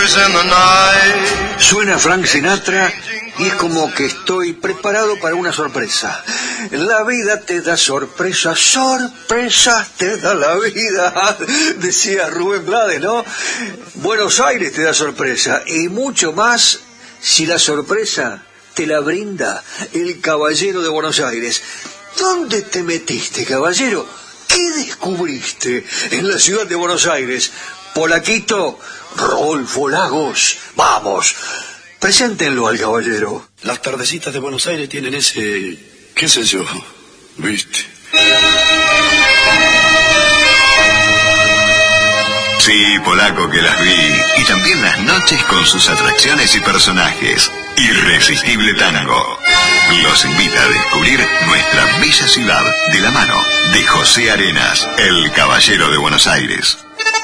Suena Frank Sinatra y es como que estoy preparado para una sorpresa. La vida te da sorpresas, sorpresas te da la vida, decía Rubén Blades, ¿no? Buenos Aires te da sorpresa y mucho más si la sorpresa te la brinda el Caballero de Buenos Aires. ¿Dónde te metiste, caballero? ¿Qué descubriste en la ciudad de Buenos Aires? Polaquito, Rodolfo Lagos, vamos, preséntenlo al caballero. Las tardecitas de Buenos Aires tienen ese, qué sé yo, ¿viste? Sí, polaco, que las vi. Y también las noches con sus atracciones y personajes. Irresistible Tango los invita a descubrir nuestra bella ciudad de la mano de José Arenas, el Caballero de Buenos Aires.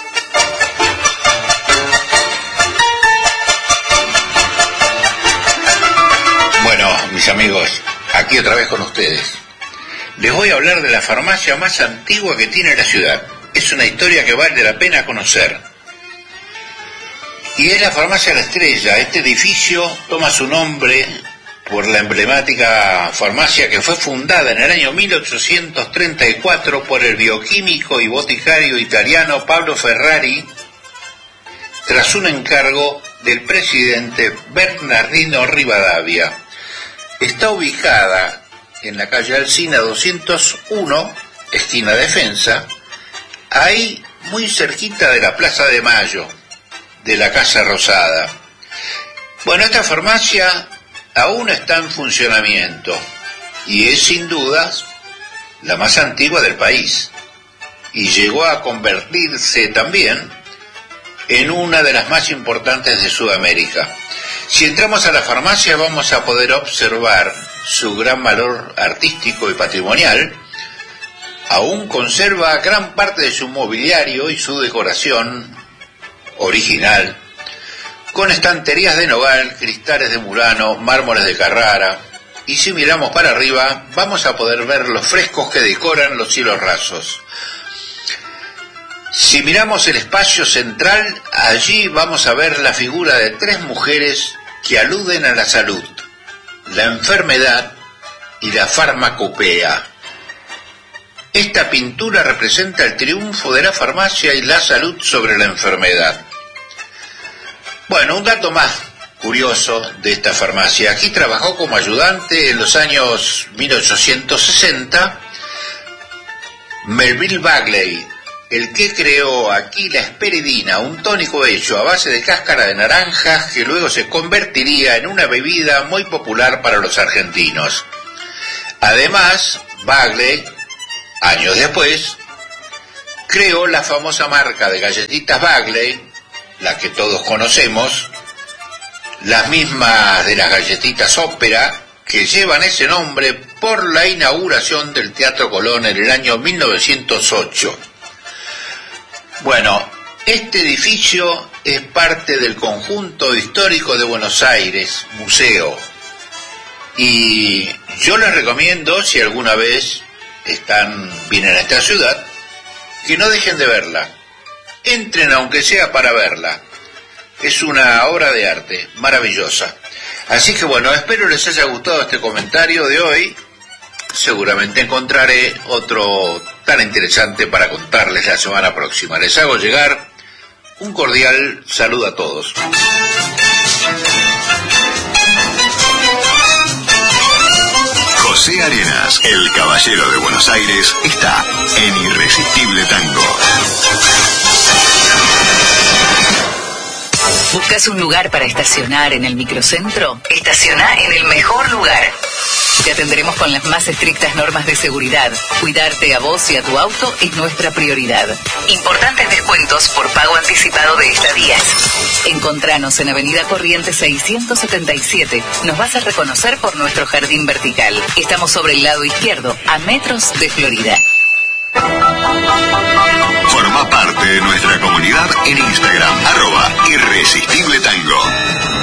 Bueno, mis amigos, aquí otra vez con ustedes. Les voy a hablar de la farmacia más antigua que tiene la ciudad. Es una historia que vale la pena conocer. Y es la farmacia La Estrella. Este edificio toma su nombre por la emblemática farmacia que fue fundada en el año 1834 por el bioquímico y boticario italiano Pablo Ferrari, tras un encargo del presidente Bernardino Rivadavia. Está ubicada en la calle Alsina 201, esquina Defensa, ahí muy cerquita de la Plaza de Mayo, de la Casa Rosada. Bueno, esta farmacia aún está en funcionamiento y es sin dudas la más antigua del país y llegó a convertirse también en una de las más importantes de Sudamérica. Si entramos a la farmacia vamos a poder observar su gran valor artístico y patrimonial. Aún conserva gran parte de su mobiliario y su decoración original, con estanterías de nogal, cristales de Murano, mármoles de Carrara, y si miramos para arriba vamos a poder ver los frescos que decoran los cielos rasos. Si miramos el espacio central, allí vamos a ver la figura de tres mujeres que aluden a la salud, la enfermedad y la farmacopea. Esta pintura representa el triunfo de la farmacia y la salud sobre la enfermedad. Bueno, un dato más curioso de esta farmacia. Aquí trabajó como ayudante en los años 1860 Melville Bagley, el que creó aquí la esperidina, un tónico hecho a base de cáscara de naranjas que luego se convertiría en una bebida muy popular para los argentinos. Además, Bagley, años después, creó la famosa marca de galletitas Bagley, la que todos conocemos, las mismas de las galletitas Ópera, que llevan ese nombre por la inauguración del Teatro Colón en el año 1908. Bueno, este edificio es parte del conjunto histórico de Buenos Aires, museo, y yo les recomiendo, si alguna vez vienen a esta ciudad, que no dejen de verla. Entren aunque sea para verla. Es una obra de arte maravillosa. Así que bueno, espero les haya gustado este comentario de hoy. Seguramente encontraré otro tan interesante para contarles la semana próxima. Les hago llegar un cordial saludo a todos. José Arenas, el Caballero de Buenos Aires, está en Irresistible Tango. ¿Buscas un lugar para estacionar en el microcentro? Estaciona en el mejor lugar. Te atenderemos con las más estrictas normas de seguridad. Cuidarte a vos y a tu auto es nuestra prioridad. Importantes descuentos por pago anticipado de estadías. Encontranos en Avenida Corrientes 677. Nos vas a reconocer por nuestro jardín vertical. Estamos sobre el lado izquierdo, a metros de Florida. Forma parte de nuestra comunidad en Instagram, @irresistibletango.